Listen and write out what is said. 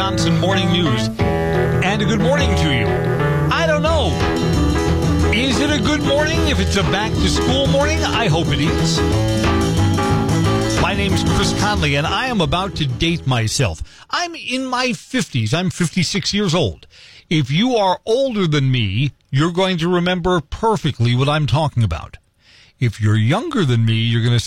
Wisconsin Morning News. And a good morning to you. I don't know. Is it a good morning if it's a back-to-school morning? I hope it is. My name's Chris Conley, and I am about to date myself. I'm in my 50s. I'm 56 years old. If you are older than me, you're going to remember perfectly what I'm talking about. If you're younger than me, you're going to